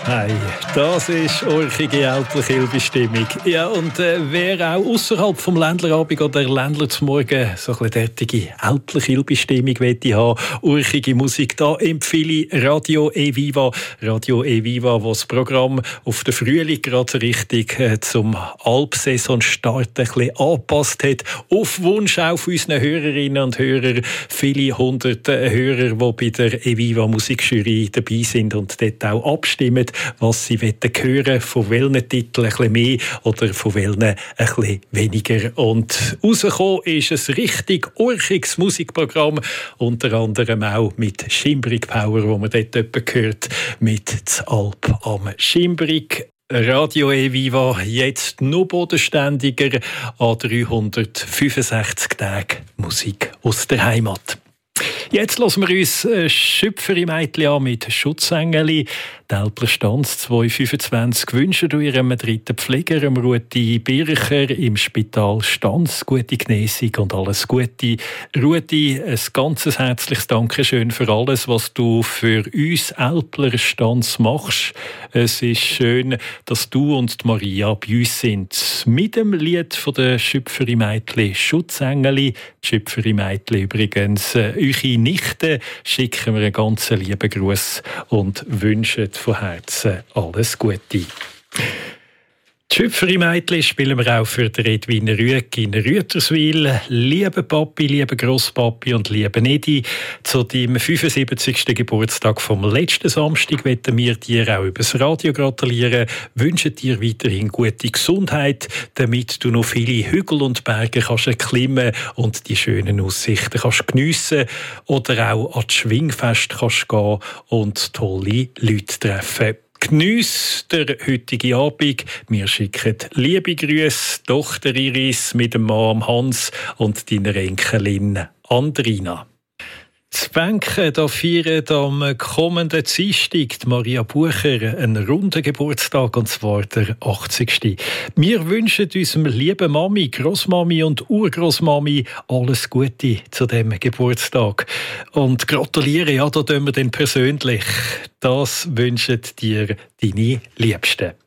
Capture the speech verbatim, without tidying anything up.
Hey, das ist orchige Ältlich-Hilbe-Stimmung. Ja, und äh, wer auch außerhalb vom Ländlerabend oder Ländler zum Morgen so ein bisschen derartige Ältlich-Hilbe-Stimmung möchte haben, orchige Musik, da empfehle ich Radio Eviva. Radio Eviva, was das Programm auf den Frühling gerade richtig äh, zum Alpsaisonstart ein bisschen angepasst hat. Auf Wunsch auch von unseren Hörerinnen und Hörern. Viele hundert äh, Hörer, die bei der Eviva Musikjury dabei sind und dort auch abstimmen, was sie hören wollen, von welchen Titeln ein bisschen mehr oder von welchen ein bisschen weniger. Und rausgekommen ist ein richtig orchiges Musikprogramm, unter anderem auch mit Schimbrig Power, wo man dort jemanden hört, mit «Z'Alp am Schimbrig». Radio Eviva, jetzt noch bodenständiger, an dreihundertfünfundsechzig Tagen Musik aus der Heimat. Jetzt hören wir uns Schöpferi-Mädchen an mit «Schutzengeli». Die Älpler Stanz zweihundertfünfundzwanzig wünschen ihrem dritten Pfleger, Ruti Bircher, im Spital Stanz gute Genesung und alles Gute. Ruti, ein ganz herzliches Dankeschön für alles, was du für uns Älpler Stanz machst. Es ist schön, dass du und Maria bei uns sind. Mit dem Lied von der Schöpferi-Mädchen «Schutzengeli». Die Schöpferi-Mädchen übrigens, äh, eure Nichte, schicken wir einen ganz lieben Gruß und wünschen von Herzen alles Gute. Die Schöpferi-Mädchen spielen wir auch für den Edwin Rüegg in Rüterswil. Liebe Papi, liebe Grosspapi und liebe Edi, zu deinem fünfundsiebzigsten Geburtstag vom letzten Samstag wollen wir dir auch übers Radio gratulieren, wünschen dir weiterhin gute Gesundheit, damit du noch viele Hügel und Berge kannst erklimmen und die schönen Aussichten kannst geniessen oder auch an das Schwingfest kannst gehen und tolle Leute treffen. Geniess der heutige Abend. Wir schicken liebe Grüße, Tochter Iris mit dem Mann Hans und deiner Enkelin Andrina. Das Bänken da feiert am kommenden Dienstag Maria Bucher einen runden Geburtstag, und zwar der achtzigsten Wir wünschen unserem lieben Mami, Grossmami und Urgroßmami alles Gute zu dem Geburtstag. Und gratulieren, ja, da tun wir dann persönlich. Das wünschen dir deine Liebsten.